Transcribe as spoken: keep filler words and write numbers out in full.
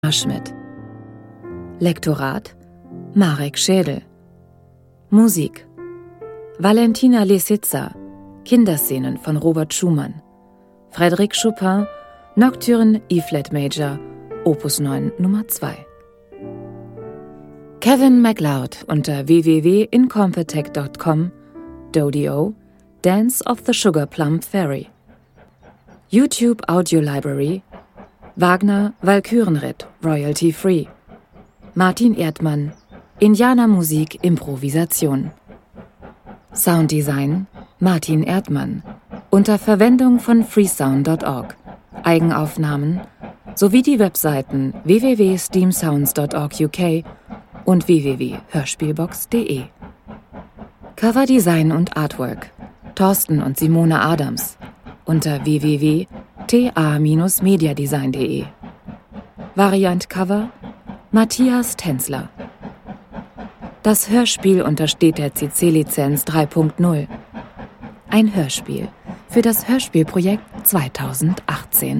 Schmidt. Lektorat Marek Schädel. Musik Valentina Lisitsa, Kinderszenen von Robert Schumann. Frédéric Chopin, Nocturne E-Flat Major, Opus neun Nummer zwei. Kevin MacLeod unter w w w punkt incompetech punkt com, Dodio, Dance of the Sugar Plum Fairy. YouTube Audio Library, Wagner Walkürenritt, Royalty Free. Martin Erdmann, Indianermusik Improvisation. Sounddesign Martin Erdmann, unter Verwendung von freesound punkt org. Eigenaufnahmen sowie die Webseiten w w w punkt steamsounds punkt org u k und w w w punkt hörspielbox punkt de. Coverdesign und Artwork Thorsten und Simone Adams unter w w w punkt t a dash mediadesign punkt de. Variant Cover Matthias Tänzler. Das Hörspiel untersteht der C C-Lizenz drei Punkt null. Ein Hörspiel für das Hörspielprojekt zweitausendachtzehn.